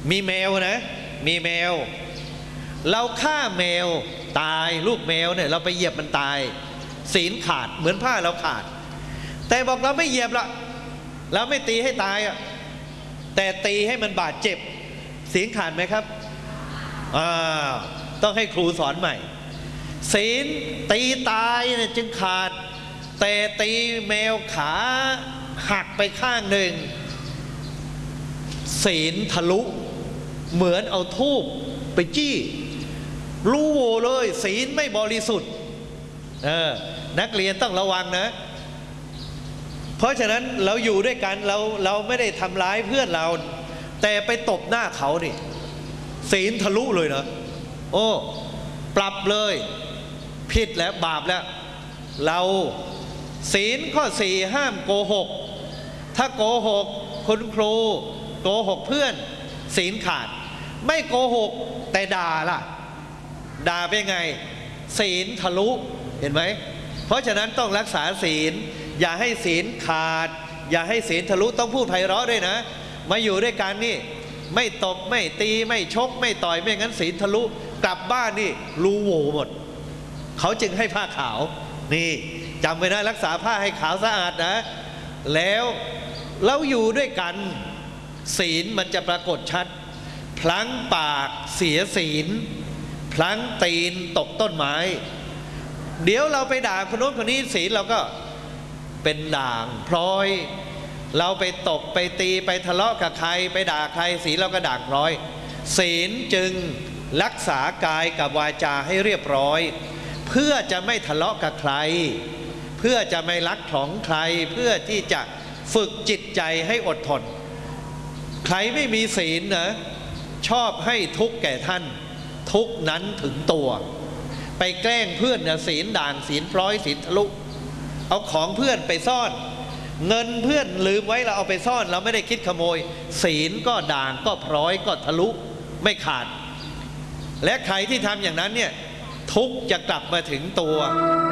มีแมวนะมีแมวเราฆ่าแมวตายลูกแมวเนี่ยเราไปเหยียบมันตายศีลขาดเหมือนผ้าเราขาดแต่บอกเราไม่เหยียบละเราไม่ตีให้ตายอ่ะแต่ตีให้มันบาดเจ็บศีลขาดไหมครับต้องให้ครูสอนใหม่ศีลตีตายเนี่ยจึงขาดแต่ตีแมวขาหักไปข้างหนึ่งศีลทะลุเหมือนเอาทูบไปจี้รู้โวเลยศีลไม่บริสุทธิ์นักเรียนต้องระวังนะเพราะฉะนั้นเราอยู่ด้วยกันเราไม่ได้ทำร้ายเพื่อนเราแต่ไปตบหน้าเขานี่ศีลทะลุเลยนะโอ้ปรับเลยผิดแล้วบาปแล้วเราศีลข้อ4ห้ามโกหกถ้าโกหกคุณครูโกหกเพื่อนศีลขาดไม่โกหกแต่ด่าล่ะด่าเป็นไงศีลทะลุเห็นไหมเพราะฉะนั้นต้องรักษาศีลอย่าให้ศีลขาดอย่าให้ศีลทะลุต้องพูดไพเราะด้วยนะมาอยู่ด้วยกันนี่ไม่ตบไม่ตีไม่ชกไม่ต่อยไม่งั้นศีลทะลุกลับบ้านนี่รูโหว่หมดเขาจึงให้ผ้าขาวนี่จำไว้นะรักษาผ้าให้ขาวสะอาดนะแล้วเราอยู่ด้วยกันศีลมันจะปรากฏชัดพลั้งปากเสียศีลพลั้งตีนตกต้นไม้เดี๋ยวเราไปด่าคนโน้นคนนี้ศีลเราก็เป็นด่างพลอยเราไปตบไปตีไปทะเลาะกับใครไปด่าใครศีลเราก็ด่างพลอยศีลจึงรักษากายกับวาจาให้เรียบร้อยเพื่อจะไม่ทะเลาะกับใครเพื่อจะไม่ลักของใครเพื่อที่จะฝึกจิตใจให้อดทนใครไม่มีศีลนะชอบให้ทุกข์แก่ท่านทุกข์นั้นถึงตัวไปแกล้งเพื่อนนะศีลด่างศีลพลอยศีลทะลุเอาของเพื่อนไปซ่อนเงินเพื่อนลืมไว้เราเอาไปซ่อนเราไม่ได้คิดขโมยศีลก็ด่างก็พลอยก็ทะลุไม่ขาดและใครที่ทำอย่างนั้นเนี่ยทุกข์จะกลับมาถึงตัว